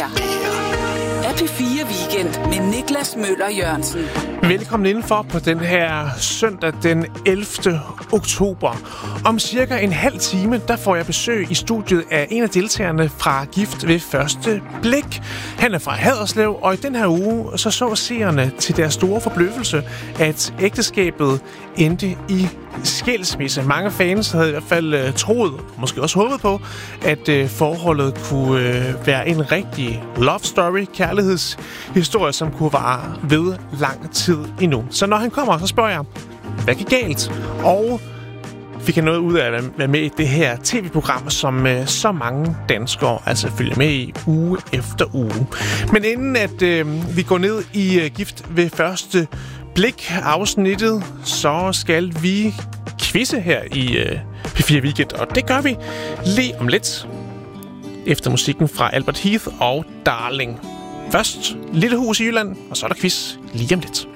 her er P4 Weekend med Niklas Møller Jørgensen. Velkommen indenfor på den her søndag den 11. oktober. Om cirka en halv time, der får jeg besøg i studiet af en af deltagerne fra Gift ved første blik. Han er fra Haderslev, og i den her uge så seerne til deres store forbløffelse, at ægteskabet endte i skilsmisse. Mange fans havde i hvert fald troet, måske også håbet på, at forholdet kunne være en rigtig love story, kærlighedshistorie, som kunne vare ved lang tid endnu. Så når han kommer, så spørger jeg, hvad gik galt? Og fik han noget ud af at være med i det her tv-program, som så mange danskere altså følger med i uge efter uge. Men inden at vi går ned i Gift ved første blik afsnittet, så skal vi quizze her i P4 Weekend, og det gør vi lige om lidt efter musikken fra Albert Heath og Darling. Først Lille Hus i Jylland, og så er der quiz lige om lidt.